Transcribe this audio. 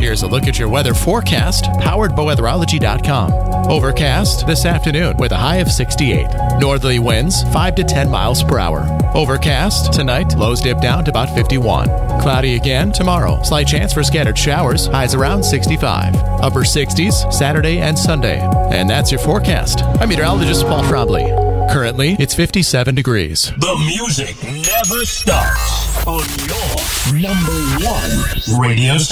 Here's a look at your weather forecast, powered by weatherology.com. Overcast this afternoon with a high of 68. Northerly winds 5 to 10 miles per hour. Overcast tonight, lows dip down to about 51. Cloudy again tomorrow. Slight chance for scattered showers, highs around 65. Upper 60s Saturday and Sunday. And that's your forecast. I'm meteorologist Paul Trombley. Currently, it's 57 degrees. The music never stops on your number one radio station.